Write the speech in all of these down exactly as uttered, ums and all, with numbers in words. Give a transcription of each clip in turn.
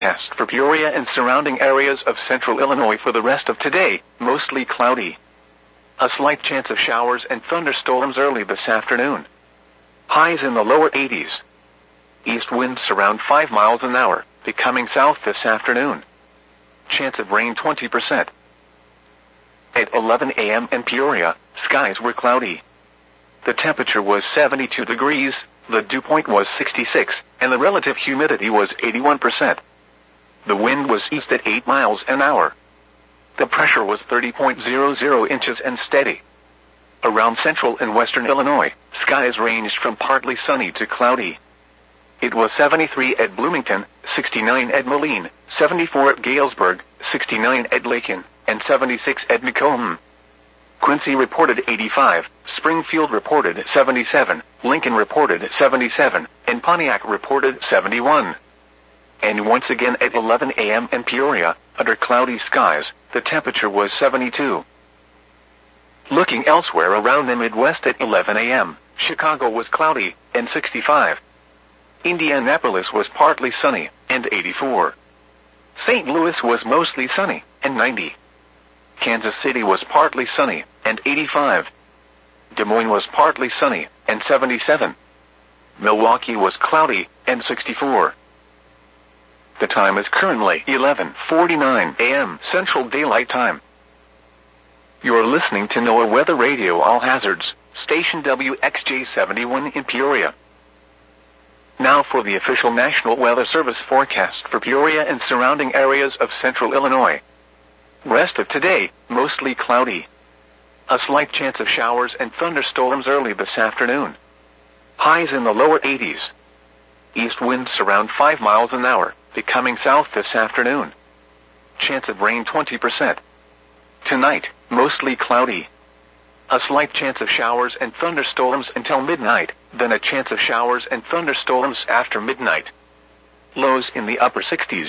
forecast for Peoria and surrounding areas of central Illinois for the rest of today, mostly cloudy. A slight chance of showers and thunderstorms early this afternoon. Highs in the lower eighties. East winds around five miles an hour, becoming south this afternoon. Chance of rain twenty percent. At eleven a m in Peoria, skies were cloudy. The temperature was seventy-two degrees, the dew point was sixty-six, and the relative humidity was eighty-one percent. The wind was east at eight miles an hour. The pressure was thirty point zero zero inches and steady. Around central and western Illinois, skies ranged from partly sunny to cloudy. It was seventy-three at Bloomington, sixty-nine at Moline, seventy-four at Galesburg, sixty-nine at Lakin, and seventy-six at Macomb. Quincy reported eighty-five, Springfield reported seventy-seven, Lincoln reported seventy-seven, and Pontiac reported seventy-one. And once again at eleven a m in Peoria, under cloudy skies, the temperature was seventy-two. Looking elsewhere around the Midwest at eleven a m, Chicago was cloudy, and sixty-five. Indianapolis was partly sunny, and eighty-four. Saint Louis was mostly sunny, and ninety. Kansas City was partly sunny, and eighty-five. Des Moines was partly sunny, and seventy-seven. Milwaukee was cloudy, and sixty-four. The time is currently eleven forty-nine a m Central Daylight Time. You're listening to NOAA Weather Radio All Hazards, station W X J seventy-one in Peoria. Now for the official National Weather Service forecast for Peoria and surrounding areas of central Illinois. Rest of today, mostly cloudy. A slight chance of showers and thunderstorms early this afternoon. Highs in the lower eighties. East winds around five miles an hour, becoming south this afternoon. Chance of rain twenty percent. Tonight, mostly cloudy. A slight chance of showers and thunderstorms until midnight, then a chance of showers and thunderstorms after midnight. Lows in the upper sixties.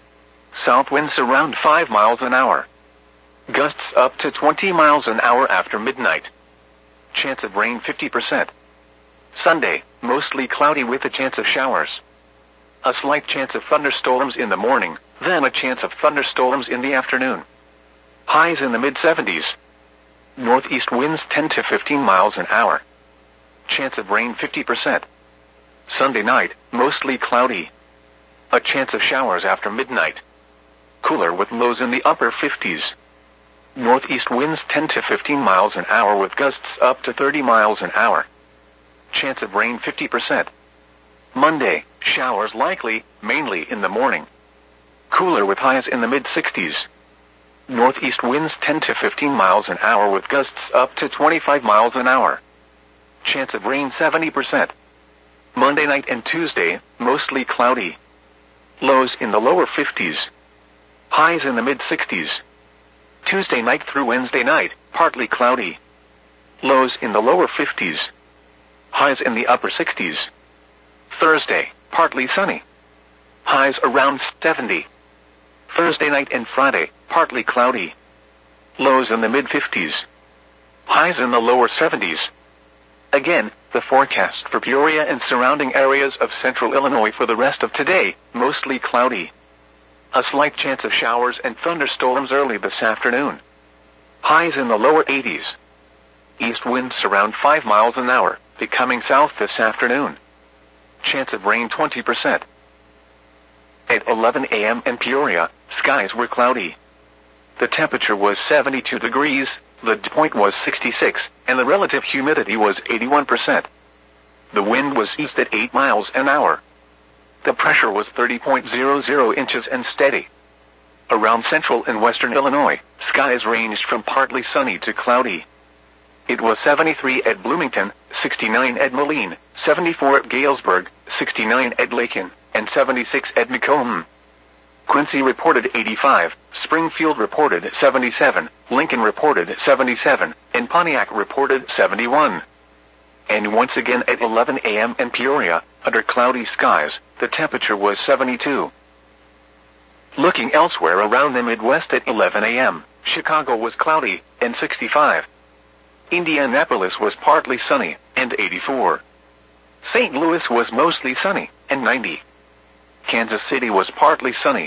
South winds around five miles an hour. Gusts up to twenty miles an hour after midnight. Chance of rain fifty percent. Sunday, mostly cloudy with a chance of showers. A slight chance of thunderstorms in the morning, then a chance of thunderstorms in the afternoon. Highs in the mid seventies. Northeast winds ten to fifteen miles an hour. Chance of rain fifty percent. Sunday night, mostly cloudy. A chance of showers after midnight. Cooler with lows in the upper fifties. Northeast winds ten to fifteen miles an hour with gusts up to thirty miles an hour. Chance of rain fifty percent. Monday, showers likely, mainly in the morning. Cooler with highs in the mid sixties. Northeast winds ten to fifteen miles an hour with gusts up to twenty-five miles an hour. Chance of rain seventy percent. Monday night and Tuesday, mostly cloudy. Lows in the lower fifties. Highs in the mid sixties. Tuesday night through Wednesday night, partly cloudy. Lows in the lower fifties. Highs in the upper sixties. Thursday, partly sunny. Highs around seventy. Thursday night and Friday, partly cloudy. Lows in the mid fifties. Highs in the lower seventies. Again, the forecast for Peoria and surrounding areas of central Illinois for the rest of today, mostly cloudy. A slight chance of showers and thunderstorms early this afternoon. Highs in the lower eighties. East winds around five miles an hour, becoming south this afternoon. Chance of rain twenty percent. At eleven a m in Peoria, skies were cloudy. The temperature was seventy-two degrees, the dew point was sixty-six, and the relative humidity was eighty-one percent. The wind was east at eight miles an hour. The pressure was thirty point zero zero inches and steady. Around central and western Illinois, skies ranged from partly sunny to cloudy. It was seventy-three at Bloomington, sixty-nine at Moline, seventy-four at Galesburg, sixty-nine at Lakin, and seventy-six at Macomb. Quincy reported eighty-five, Springfield reported seventy-seven, Lincoln reported seventy-seven, and Pontiac reported seventy-one. And once again at eleven a m in Peoria, under cloudy skies, the temperature was seventy-two. Looking elsewhere around the Midwest at eleven a m, Chicago was cloudy, and sixty-five. Indianapolis was partly sunny, and eighty-four. Saint Louis was mostly sunny, and ninety. Kansas City was partly sunny,